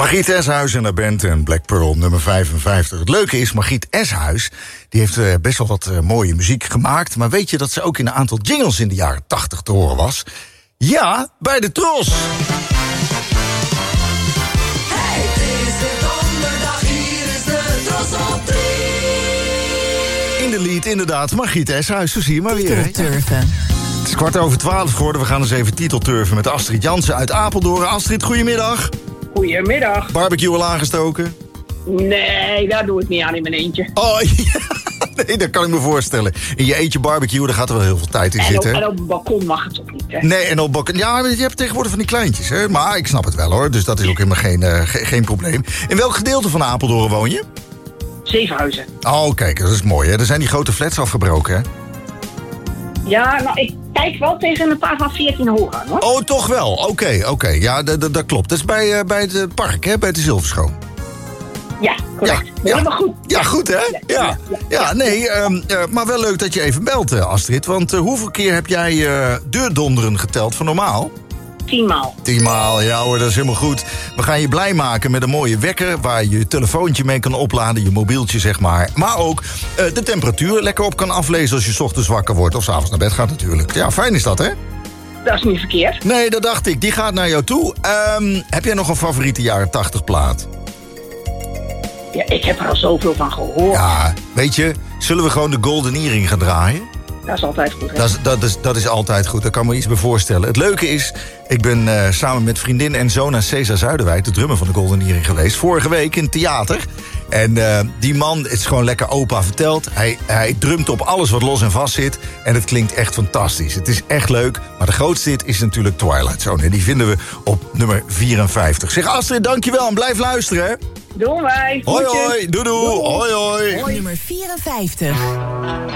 Margriet Eshuis en haar band en Black Pearl nummer 55. Het leuke is, Margriet Eshuis die heeft best wel wat mooie muziek gemaakt. Maar weet je dat ze ook in een aantal jingles in de jaren 80 te horen was? Ja, bij de Tros. Hey, het is de donderdag, hier is de Tros op 3. In de lied inderdaad, Margriet Eshuis, zo zie je maar weer. Titelturven. Het is 11:15 geworden, we gaan eens even titelturven met Astrid Jansen uit Apeldoorn. Astrid, goedemiddag. Goedemiddag. Barbecue al aangestoken? Nee, daar doe ik niet aan in mijn eentje. Oh, ja. Nee, dat kan ik me voorstellen. In je eentje barbecue, daar gaat er wel heel veel tijd in zitten. En op het balkon mag het toch niet, hè? Nee, en op balkon. Ja, je hebt tegenwoordig van die kleintjes, hè? Maar ik snap het wel, hoor. Dus dat is ook helemaal geen probleem. In welk gedeelte van Apeldoorn woon je? Zevenhuizen. Oh, kijk, dat is mooi, hè? Er zijn die grote flats afgebroken, hè? Ja, nou, ik kijk wel tegen een paar van 14 hoog aan, hoor. Oh, toch wel? Oké. Ja, dat klopt. Dat is bij het park, hè? Bij de Zilverschoon. Ja, correct. Ja. Helemaal goed. Ja, goed, hè? Ja, nee, maar wel leuk dat je even belt, Astrid. Want hoeveel keer heb jij deurdonderen geteld van normaal? 10 maal. 10 maal, ja hoor, dat is helemaal goed. We gaan je blij maken met een mooie wekker waar je je telefoontje mee kan opladen, je mobieltje zeg maar. Maar ook de temperatuur lekker op kan aflezen als je 's ochtends wakker wordt of 's avonds naar bed gaat natuurlijk. Ja, fijn is dat, hè? Dat is niet verkeerd. Nee, dat dacht ik. Die gaat naar jou toe. Heb jij nog een favoriete jaren 80 plaat? Ja, ik heb er al zoveel van gehoord. Ja, weet je, zullen we gewoon de Golden Earring gaan draaien? Dat is altijd goed, hè? Dat is altijd goed, daar kan me iets bij voorstellen. Het leuke is, ik ben samen met vriendin en zoon naar Cesar Zuiderwijk, de drummer van de Golden Earring, geweest. Vorige week in het theater. En die man, het is gewoon lekker opa verteld. Hij drumt op alles wat los en vast zit. En het klinkt echt fantastisch. Het is echt leuk. Maar de grootste hit is natuurlijk Twilight Zone. En die vinden we op nummer 54. Zeg Astrid, dankjewel en blijf luisteren, hè? Doen wij. Hoi, hoi. Doei. Hoi, hoi. Nummer 54.